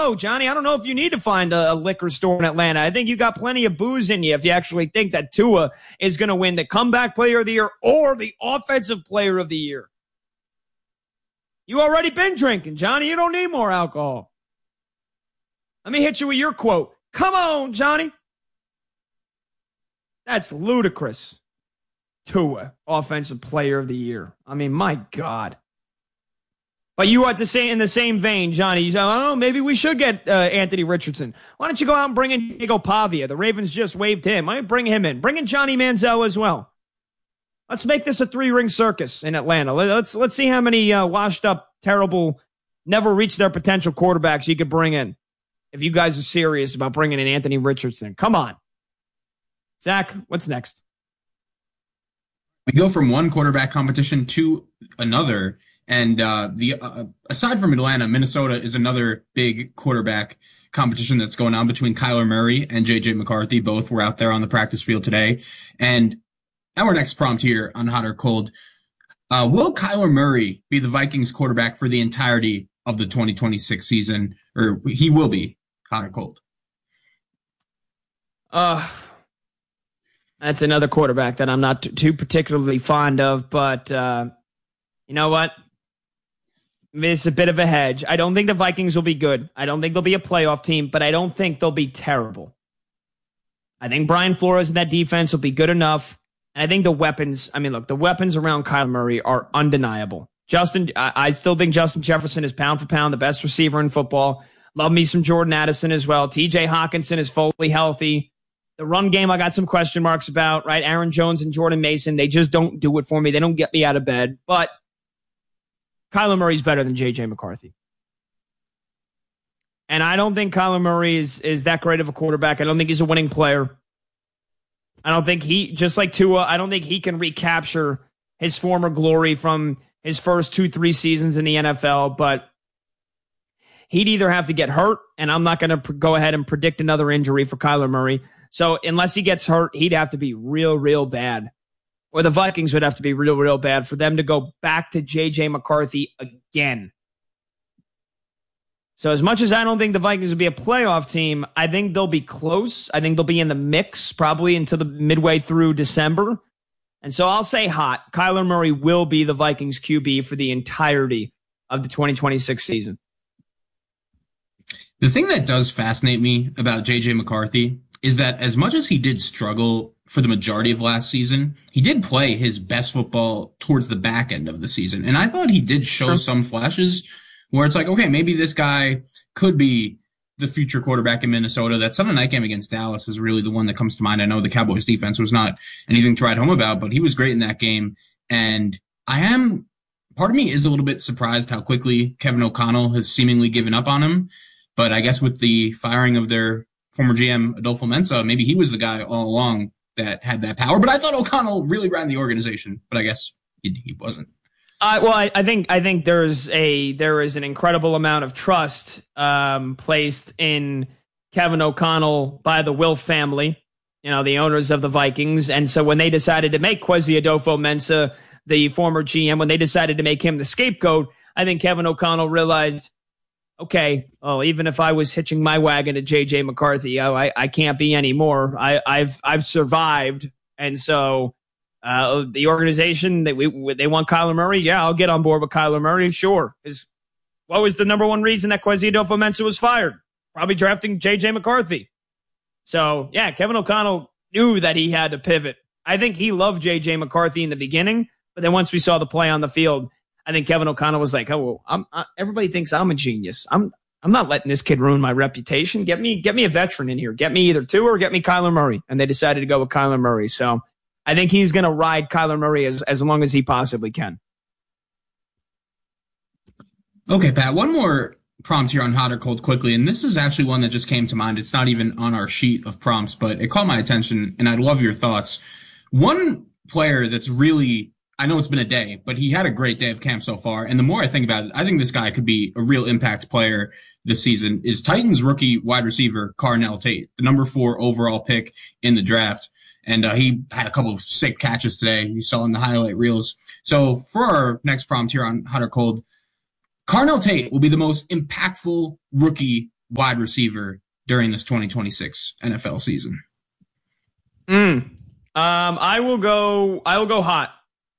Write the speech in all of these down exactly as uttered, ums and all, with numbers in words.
know, Johnny. I don't know if you need to find a, a liquor store in Atlanta. I think you got plenty of booze in you if you actually think that Tua is going to win the comeback player of the year or the offensive player of the year. You already been drinking, Johnny. You don't need more alcohol. Let me hit you with your quote. Come on, Johnny. That's ludicrous. Tua, offensive player of the year. I mean, my God. But you are the same, in the same vein, Johnny. You say, I don't know, maybe we should get uh, Anthony Richardson. Why don't you go out and bring in Diego Pavia? The Ravens just waived him. Why don't you bring him in? Bring in Johnny Manziel as well. Let's make this a three-ring circus in Atlanta. Let's let's see how many uh, washed-up, terrible, never reached their potential quarterbacks you could bring in if you guys are serious about bringing in Anthony Richardson. Come on. Zach, what's next? We go from one quarterback competition to another. And uh, the uh, aside from Atlanta, Minnesota is another big quarterback competition that's going on between Kyler Murray and J J McCarthy. Both were out there on the practice field today. And our next prompt here on Hot or Cold, uh, will Kyler Murray be the Vikings quarterback for the entirety of the twenty twenty-six season? Or he will be hot or cold? Uh, that's another quarterback that I'm not t- too particularly fond of. But uh, you know what? It's a bit of a hedge. I don't think the Vikings will be good. I don't think they'll be a playoff team, but I don't think they'll be terrible. I think Brian Flores and that defense will be good enough. And I think the weapons, I mean, look, the weapons around Kyler Murray are undeniable. Justin, I, I still think Justin Jefferson is pound for pound the best receiver in football. Love me some Jordan Addison as well. T J Hawkinson is fully healthy. The run game, I got some question marks about, right? Aaron Jones and Jordan Mason, they just don't do it for me. They don't get me out of bed. But Kyler Murray's better than J J McCarthy. And I don't think Kyler Murray is, is that great of a quarterback. I don't think he's a winning player. I don't think he, just like Tua, I don't think he can recapture his former glory from his first two, three seasons in the N F L. But he'd either have to get hurt, and I'm not going to pr- go ahead and predict another injury for Kyler Murray. So unless he gets hurt, he'd have to be real, real bad. Or the Vikings would have to be real, real bad for them to go back to J J McCarthy again. So as much as I don't think the Vikings will be a playoff team, I think they'll be close. I think they'll be in the mix probably until the midway through December. And so I'll say hot. Kyler Murray will be the Vikings Q B for the entirety of the twenty twenty-six season. The thing that does fascinate me about J J McCarthy is that as much as he did struggle for the majority of last season, he did play his best football towards the back end of the season. And I thought he did show sure. some flashes where it's like, okay, maybe this guy could be the future quarterback in Minnesota. That Sunday night game against Dallas is really the one that comes to mind. I know the Cowboys defense was not anything to write home about, but he was great in that game. And I am, part of me is a little bit surprised how quickly Kevin O'Connell has seemingly given up on him. But I guess with the firing of their former G M, Adolfo Mensa, maybe he was the guy all along that had that power. But I thought O'Connell really ran the organization, but I guess he, he wasn't. Uh, well, I, I think I think there's a there is an incredible amount of trust um, placed in Kevin O'Connell by the Wilf family, you know, the owners of the Vikings. And so when they decided to make Kwesi Adolfo-Mensah the former G M, when they decided to make him the scapegoat, I think Kevin O'Connell realized, okay, oh, even if I was hitching my wagon to J J McCarthy, oh, I I can't be anymore. I, I've I've survived, and so. Uh, the organization that we they want Kyler Murray. Yeah, I'll get on board with Kyler Murray. Sure. Is what was the number one reason that Kwesi Adolfo-Mensah was fired? Probably drafting J J McCarthy. So yeah, Kevin O'Connell knew that he had to pivot. I think he loved J J McCarthy in the beginning, but then once we saw the play on the field, I think Kevin O'Connell was like, "Oh, well, I'm, I, everybody thinks I'm a genius. I'm I'm not letting this kid ruin my reputation. Get me get me a veteran in here. Get me either Tua or get me Kyler Murray." And they decided to go with Kyler Murray. So. I think he's going to ride Kyler Murray as, as long as he possibly can. Okay, Pat, one more prompt here on Hot or Cold quickly, and this is actually one that just came to mind. It's not even on our sheet of prompts, but it caught my attention, and I'd love your thoughts. One player that's really, I know it's been a day, but he had a great day of camp so far, and the more I think about it, I think this guy could be a real impact player this season, is Titans rookie wide receiver Carnell Tate, the number four overall pick in the draft. And uh, he had a couple of sick catches today. You saw in the highlight reels. So for our next prompt here on Hot or Cold, Carnell Tate will be the most impactful rookie wide receiver during this twenty twenty-six N F L season? Mm. Um, I will go. I will go hot.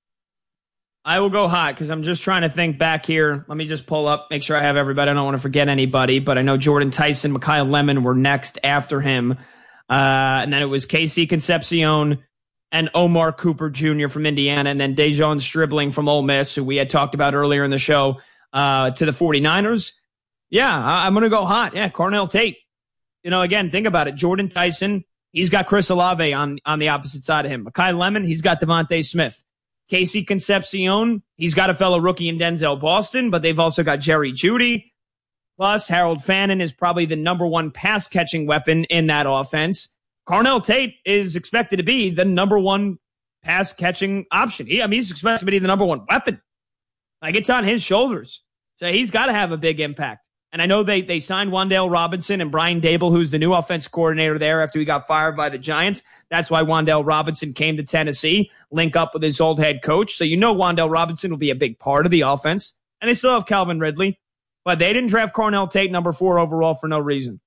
I will go hot because I'm just trying to think back here. Let me just pull up, make sure I have everybody. I don't want to forget anybody, but I know Jordan Tyson, Mekhi Lemon were next after him. Uh, and then it was Casey Concepcion and Omar Cooper Junior from Indiana, and then Dejon Stribling from Ole Miss, who we had talked about earlier in the show, uh, to the 49ers. Yeah, I- I'm going to go hot. Yeah, Carnell Tate. You know, again, think about it. Jordan Tyson, he's got Chris Olave on, on the opposite side of him. Mekhi Lemon, he's got Devontae Smith. Casey Concepcion, he's got a fellow rookie in Denzel Boston, but they've also got Jerry Jeudy. Plus, Harold Fannin is probably the number one pass-catching weapon in that offense. Carnell Tate is expected to be the number one pass-catching option. He, I mean, he's expected to be the number one weapon. Like, it's on his shoulders. So he's got to have a big impact. And I know they they signed Wan'Dale Robinson and Brian Dable, who's the new offense coordinator there after he got fired by the Giants. That's why Wan'Dale Robinson came to Tennessee, link up with his old head coach. So you know Wan'Dale Robinson will be a big part of the offense. And they still have Calvin Ridley. But they didn't draft Carnell Tate number four overall for no reason.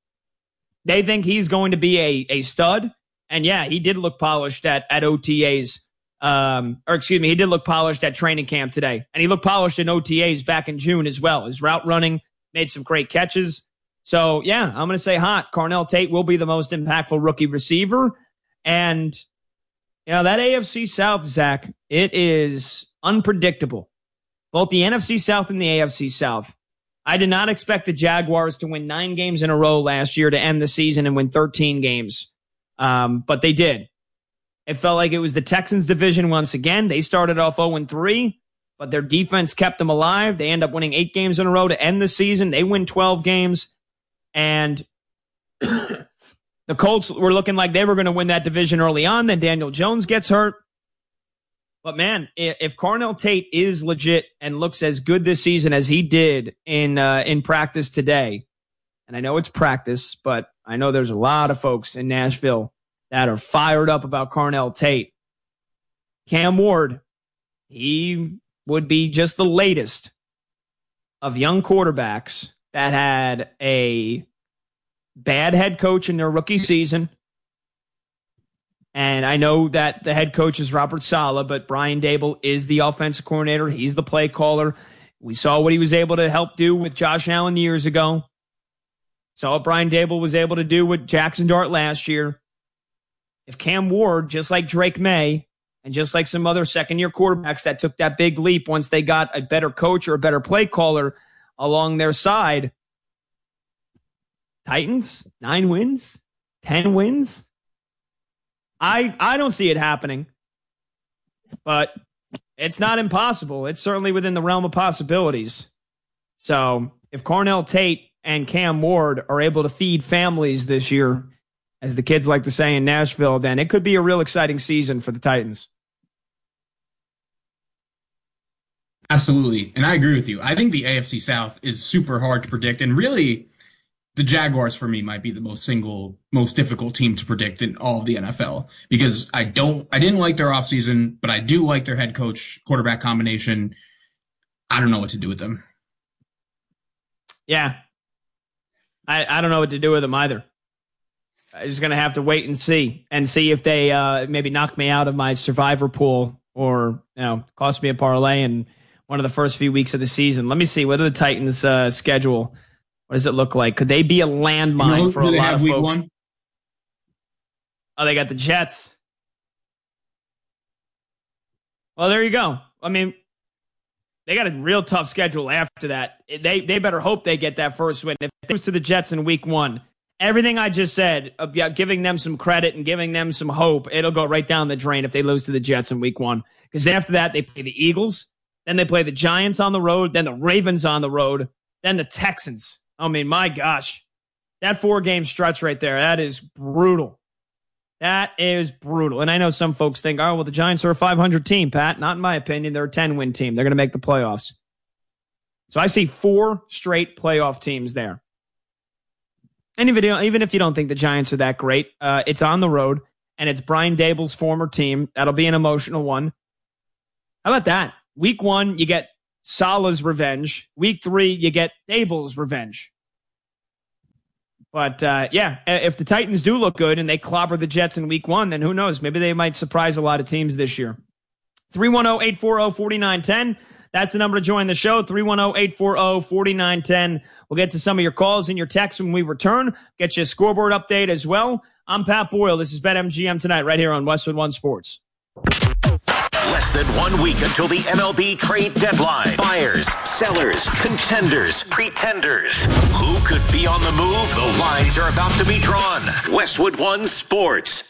They think he's going to be a, a stud. And yeah, he did look polished at, at O T As. Um, or excuse me, he did look polished at training camp today. And he looked polished in O T As back in June as well. His route running, made some great catches. So, yeah, I'm going to say hot. Carnell Tate will be the most impactful rookie receiver. And, you know, that A F C South, Zach, it is unpredictable. Both the N F C South and the A F C South. I did not expect the Jaguars to win nine games in a row last year to end the season and win thirteen games. Um, but they did. It felt like it was the Texans division once again. They started off oh and three. But their defense kept them alive. They end up winning eight games in a row to end the season. They win twelve games. And the Colts were looking like they were going to win that division early on. Then Daniel Jones gets hurt. But, man, if Carnell Tate is legit and looks as good this season as he did in uh, in practice today, and I know it's practice, but I know there's a lot of folks in Nashville that are fired up about Carnell Tate. Cam Ward, he would be just the latest of young quarterbacks that had a bad head coach in their rookie season. And I know that the head coach is Robert Saleh, but Brian Dable is the offensive coordinator. He's the play caller. We saw what he was able to help do with Josh Allen years ago. Saw what Brian Dable was able to do with Jackson Dart last year. If Cam Ward, just like Drake May, and just like some other second-year quarterbacks that took that big leap once they got a better coach or a better play caller along their side. Titans, nine wins, ten wins. I I don't see it happening, but it's not impossible. It's certainly within the realm of possibilities. So if Carnell Tate and Cam Ward are able to feed families this year, as the kids like to say in Nashville, then it could be a real exciting season for the Titans. Absolutely. And I agree with you. I think the A F C South is super hard to predict. And really, the Jaguars, for me, might be the most single, most difficult team to predict in all of the N F L. Because I don't, I didn't like their offseason, but I do like their head coach quarterback combination. I don't know what to do with them. Yeah. I, I don't know what to do with them either. I'm just going to have to wait and see and see if they uh, maybe knock me out of my survivor pool or, you know, cost me a parlay in one of the first few weeks of the season. Let me see. What are the Titans' uh, schedule? What does it look like? Could they be a landmine you know, for a lot of folks? One? Oh, they got the Jets. Well, there you go. I mean, they got a real tough schedule after that. They they better hope they get that first win. If they lose to the Jets in week one, everything I just said about giving them some credit and giving them some hope, it'll go right down the drain if they lose to the Jets in week one. Because after that, they play the Eagles, then they play the Giants on the road, then the Ravens on the road, then the Texans. I mean, my gosh, that four-game stretch right there, that is brutal. That is brutal. And I know some folks think, oh, well, the Giants are a five hundred team, Pat. Not in my opinion. They're a ten-win team. They're going to make the playoffs. So I see four straight playoff teams there. And even, even if you don't think the Giants are that great, uh, it's on the road, and it's Brian Dable's former team. That'll be an emotional one. How about that? Week one, you get Saleh's revenge. Week three, you get Dable's revenge. But, uh, yeah, if the Titans do look good and they clobber the Jets in week one, then who knows? Maybe they might surprise a lot of teams this year. three one zero, eight four zero, four nine one zero. That's the number to join the show, three one zero, eight four zero, four nine one zero. We'll get to some of your calls and your texts when we return. Get you a scoreboard update as well. I'm Pat Boyle. This is BetMGM Tonight right here on Westwood One Sports. Less than one week until the M L B trade deadline. Buyers, sellers, contenders, pretenders. Who could be on the move? The lines are about to be drawn. Westwood One Sports.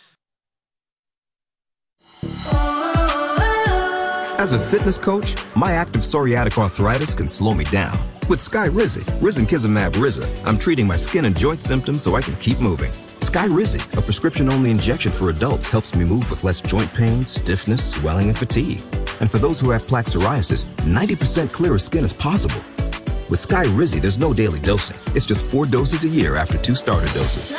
As a fitness coach, my active psoriatic arthritis can slow me down. With Skyrizi, Risankizumab Riza, I'm treating my skin and joint symptoms so I can keep moving. Skyrizi, a prescription-only injection for adults, helps me move with less joint pain, stiffness, swelling, and fatigue. And for those who have plaque psoriasis, ninety percent clearer skin is possible. With Skyrizi, there's no daily dosing. It's just four doses a year after two starter doses.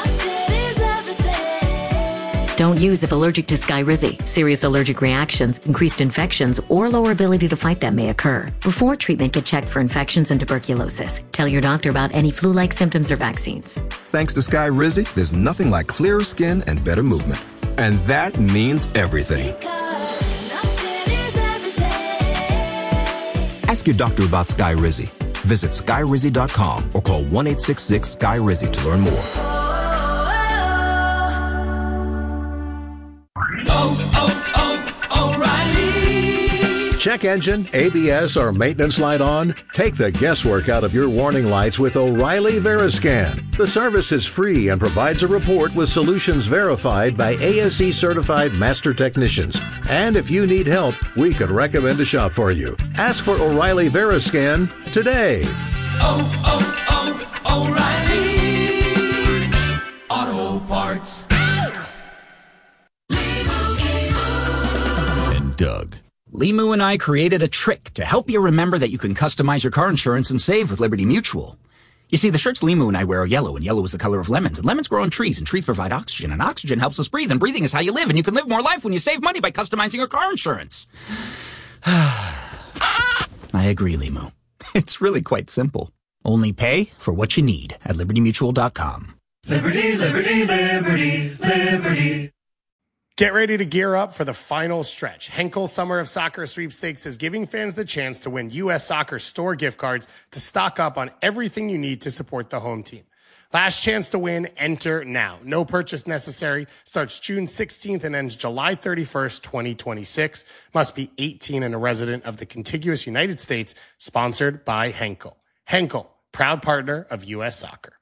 Don't use if allergic to Skyrizi. Serious allergic reactions, increased infections, or lower ability to fight them may occur. Before treatment, get checked for infections and tuberculosis. Tell your doctor about any flu-like symptoms or vaccines. Thanks to Skyrizi, there's nothing like clearer skin and better movement. And that means everything. Ask your doctor about Skyrizi. Visit Skyrizi dot com or call one eight six six Sky Rizi to learn more. Check engine, A B S, or maintenance light on? Take the guesswork out of your warning lights with O'Reilly Veriscan. The service is free and provides a report with solutions verified by A S E certified master technicians. And if you need help, we could recommend a shop for you. Ask for O'Reilly Veriscan today. Oh, oh, oh, O'Reilly Auto Parts. And Doug. Limu and I created a trick to help you remember that you can customize your car insurance and save with Liberty Mutual. You see, the shirts Limu and I wear are yellow, and yellow is the color of lemons, and lemons grow on trees, and trees provide oxygen, and oxygen helps us breathe, and breathing is how you live, and you can live more life when you save money by customizing your car insurance. I agree, Limu. It's really quite simple. Only pay for what you need at liberty mutual dot com. Liberty, liberty, liberty, liberty. Get ready to gear up for the final stretch. Henkel Summer of Soccer Sweepstakes is giving fans the chance to win U S Soccer store gift cards to stock up on everything you need to support the home team. Last chance to win, enter now. No purchase necessary. Starts June sixteenth and ends July thirty-first, twenty twenty-six. Must be eighteen and a resident of the contiguous United States. Sponsored by Henkel. Henkel, proud partner of U S Soccer.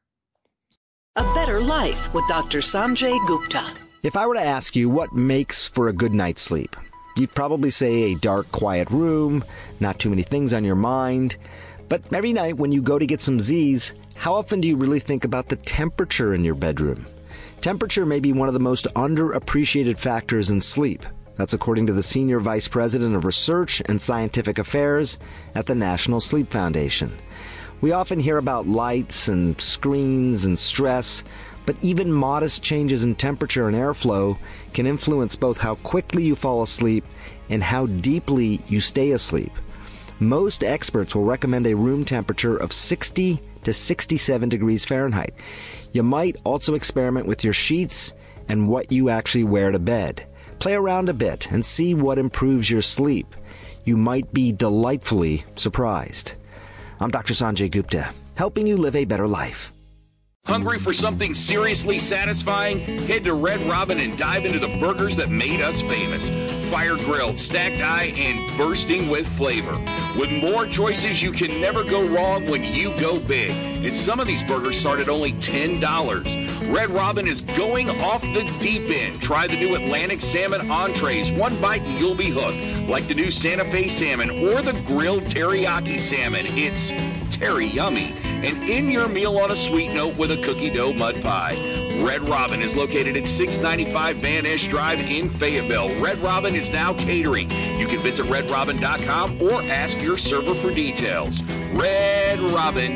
A better life with Doctor Sanjay Gupta. If I were to ask you what makes for a good night's sleep, you'd probably say a dark, quiet room, not too many things on your mind. But every night when you go to get some Z's, how often do you really think about the temperature in your bedroom? Temperature may be one of the most underappreciated factors in sleep. That's according to the Senior Vice President of Research and Scientific Affairs at the National Sleep Foundation. We often hear about lights and screens and stress, but even modest changes in temperature and airflow can influence both how quickly you fall asleep and how deeply you stay asleep. Most experts will recommend a room temperature of sixty to sixty-seven degrees Fahrenheit. You might also experiment with your sheets and what you actually wear to bed. Play around a bit and see what improves your sleep. You might be delightfully surprised. I'm Doctor Sanjay Gupta, helping you live a better life. Hungry for something seriously satisfying? Head to Red Robin and dive into the burgers that made us famous. Fire-grilled, stacked eye, and bursting with flavor. With more choices, you can never go wrong when you go big. And some of these burgers start at only ten dollars. Red Robin is going off the deep end. Try the new Atlantic salmon entrees. One bite and you'll be hooked. Like the new Santa Fe salmon or the grilled teriyaki salmon. It's terry yummy. And end your meal on a sweet note with a cookie dough mud pie. Red Robin is located at six ninety-five Van Esch Drive in Fayetteville. Red Robin is now catering. You can visit red robin dot com or ask your server for details. Red Robin,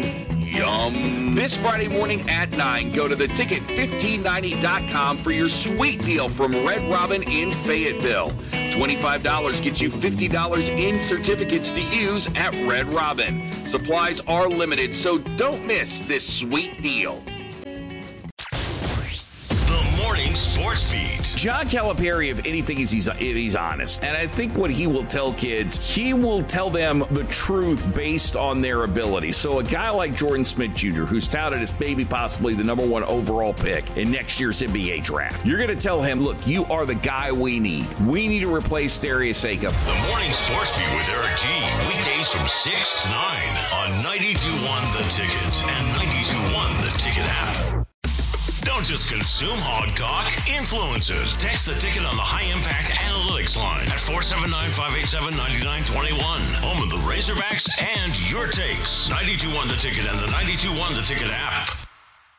yum. This Friday morning at nine, go to the ticket fifteen ninety dot com for your sweet deal from Red Robin in Fayetteville. twenty-five dollars gets you fifty dollars in certificates to use at Red Robin. Supplies are limited, so don't miss this sweet deal. Sports Beat. John Calipari, if anything, is he's, he's honest. And I think what he will tell kids, he will tell them the truth based on their ability. So a guy like Jordan Smith Junior, who's touted as maybe possibly the number one overall pick in next year's N B A draft, you're going to tell him, look, you are the guy we need. We need to replace Darius Akam. The Morning Sports Beat with Eric G. Weekdays from six to nine on ninety-two point one The Ticket and ninety-two point one The Ticket app. Don't just consume Hog Talk, influence it. Text The Ticket on the High Impact Analytics line at four seven nine, five eight seven, nine nine two one. Home of the Razorbacks and your takes. ninety-two point one The Ticket and the ninety-two point one The Ticket app.